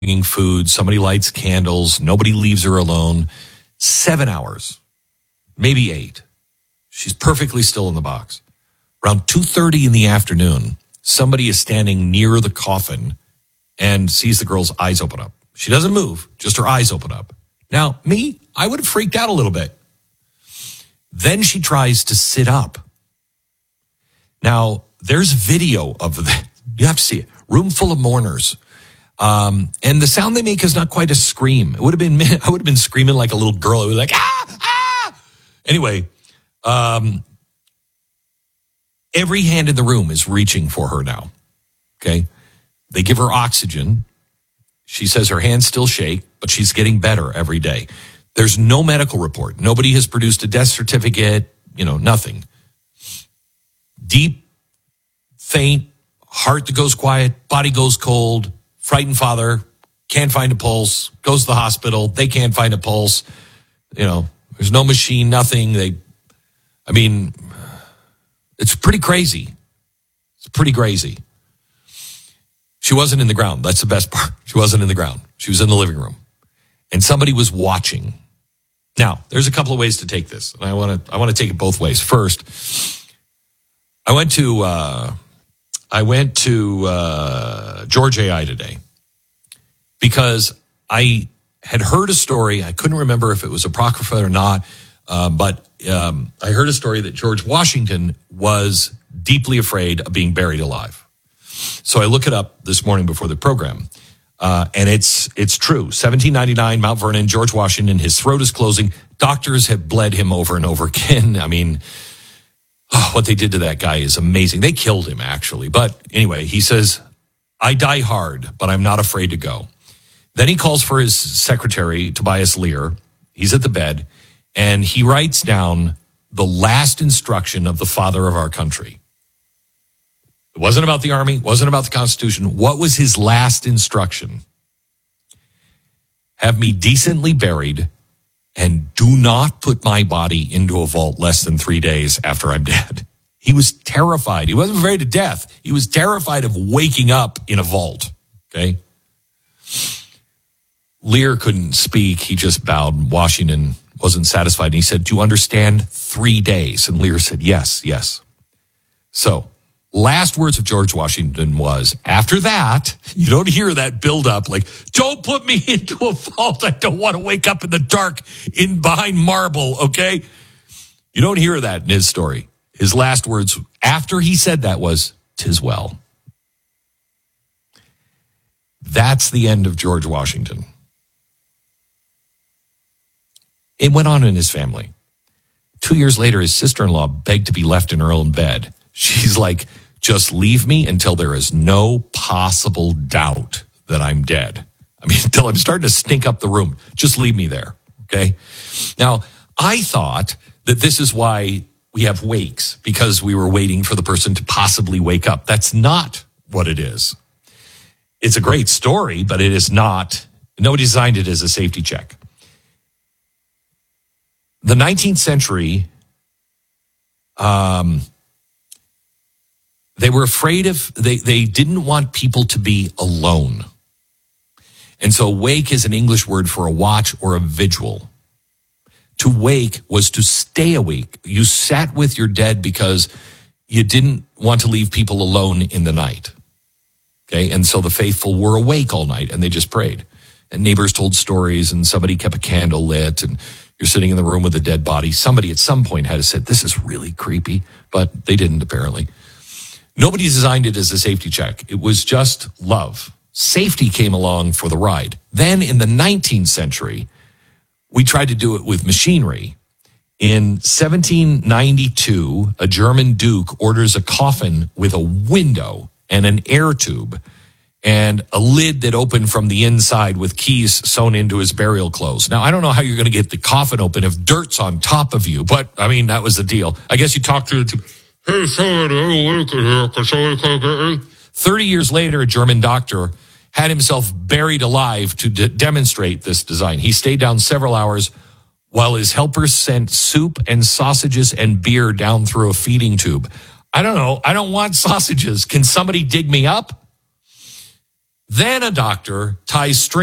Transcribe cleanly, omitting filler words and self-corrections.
bringing food. Somebody lights candles. Nobody leaves her alone. 7 hours, maybe 8. She's perfectly still in the box. Around 2:30 in the afternoon, somebody is standing near the coffin and sees the girl's eyes open up. She doesn't move, just her eyes open up. Now, I would have freaked out a little bit. Then she tries to sit up. Now, there's video of that. You have to see it. Room full of mourners. And the sound they make is not quite a scream. I would have been screaming like a little girl. It was like, ah, ah. Anyway, every hand in the room is reaching for her now. Okay. They give her oxygen. She says her hands still shake, but she's getting better every day. There's no medical report. Nobody has produced a death certificate, nothing. Deep, faint, heart that goes quiet, body goes cold, frightened father, can't find a pulse, goes to the hospital, they can't find a pulse. There's no machine, nothing. It's pretty crazy. It's pretty crazy. She wasn't in the ground. That's the best part. She wasn't in the ground. She was in the living room. And somebody was watching. Now, there's a couple of ways to take this. And I want to take it both ways. First, I went to George AI today because I had heard a story. I couldn't remember if it was apocrypha or not, but I heard a story that George Washington was deeply afraid of being buried alive. So I look it up this morning before the program, and it's true. 1799, Mount Vernon, George Washington, his throat is closing. Doctors have bled him over and over again. What they did to that guy is amazing. They killed him, actually. But anyway, he says, I die hard, but I'm not afraid to go. Then he calls for his secretary, Tobias Lear. He's at the bed, and he writes down the last instruction of the father of our country. It wasn't about the army. It wasn't about the Constitution. What was his last instruction? Have me decently buried, and do not put my body into a vault less than 3 days after I'm dead. He was terrified. He wasn't afraid of death. He was terrified of waking up in a vault. Okay? Lear couldn't speak. He just bowed. Washington wasn't satisfied. And he said, do you understand 3 days? And Lear said, yes. So, last words of George Washington was, after that, you don't hear that buildup like, don't put me into a vault. I don't want to wake up in the dark behind marble, okay? You don't hear that in his story. His last words after he said that was, 'tis well. That's the end of George Washington. It went on in his family. 2 years later, his sister-in-law begged to be left in her own bed. She's like, just leave me until there is no possible doubt that I'm dead. Until I'm starting to stink up the room. Just leave me there, okay? Now, I thought that this is why we have wakes, because we were waiting for the person to possibly wake up. That's not what it is. It's a great story, but it is not. Nobody designed it as a safety check. The 19th century, they were afraid they didn't want people to be alone. And so wake is an English word for a watch or a vigil. To wake was to stay awake. You sat with your dead because you didn't want to leave people alone in the night. Okay, and so the faithful were awake all night and they just prayed. And neighbors told stories and somebody kept a candle lit and you're sitting in the room with a dead body. Somebody at some point had to say, this is really creepy, but they didn't apparently. Nobody designed it as a safety check. It was just love. Safety came along for the ride. Then in the 19th century, we tried to do it with machinery. In 1792, a German duke orders a coffin with a window and an air tube and a lid that opened from the inside with keys sewn into his burial clothes. Now, I don't know how you're going to get the coffin open if dirt's on top of you, but, that was the deal. I guess you talk to the tube. Hey, somebody, I'm working here. Can somebody come get me? 30 years later, a German doctor had himself buried alive to demonstrate this design. He stayed down several hours while his helpers sent soup and sausages and beer down through a feeding tube. I don't know. I don't want sausages. Can somebody dig me up? Then a doctor ties string